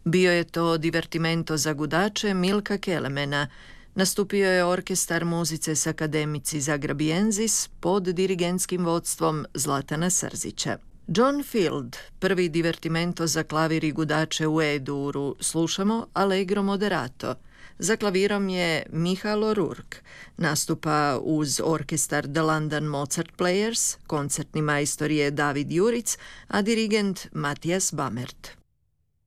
Bio je to divertimento za gudače Milka Kelemena. Nastupio je orkestar muzice s akademici Zagrabienzis pod dirigentskim vodstvom Zlatana Srzića. John Field, prvi divertimento za klavir i gudače u E-duru, slušamo Allegro moderato. Za klavirom je Michael O'Rourke. Nastupa uz orkestar The London Mozart Players, koncertni majstor je David Juric, a dirigent Matthias Bamert.